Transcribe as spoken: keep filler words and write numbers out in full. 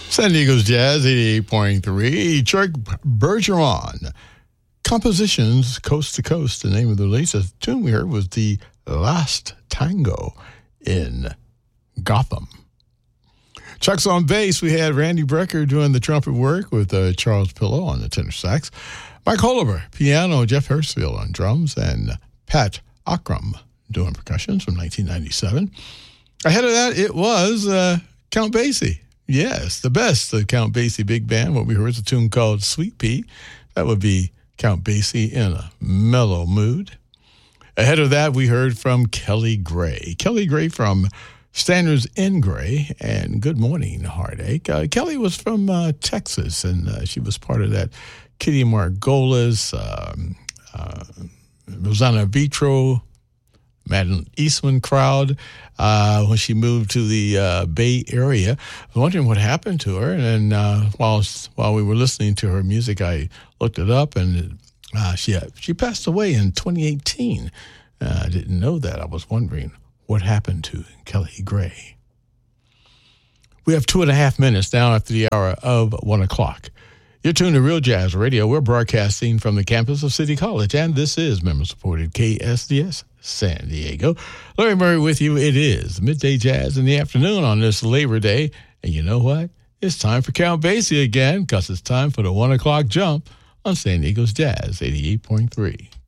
San Diego's Jazz eighty-eight point three. Chuck Bergeron. Compositions Coast to Coast. The name of the release. The tune we heard was The Last Tango in Gotham. Chuck's on bass. We had Randy Brecker doing the trumpet work with uh, Charles Pillow on the tenor sax. Mike Holober, piano. Jeff Hirschfield on drums. And Pat Akram doing percussions from nineteen ninety-seven. Ahead of that, it was uh, Count Basie. Yes, the best, the Count Basie Big Band. What we heard is a tune called Sweet Pea. That would be Count Basie in a mellow mood. Ahead of that, we heard from Kelly Gray. Kelly Gray from Standards in Gray and Good Morning Heartache. Uh, Kelly was from uh, Texas, and uh, she was part of that Kitty Margolis, um, uh, Rosanna Vitro, Madeline Eastman crowd uh, when she moved to the uh, Bay Area. I was wondering what happened to her, and then uh, while while we were listening to her music, I looked it up, and uh, she she passed away in twenty eighteen. Uh, I didn't know that. I was wondering what happened to Kelly Gray. We have two and a half minutes down after the hour of one o'clock. You're tuned to Real Jazz Radio. We're broadcasting from the campus of City College, and this is member-supported K S D S San Diego. Larry Murray with you. It is Midday Jazz in the afternoon on this Labor Day. And you know what? It's time for Count Basie again, because it's time for the one o'clock jump on San Diego's Jazz eighty-eight point three.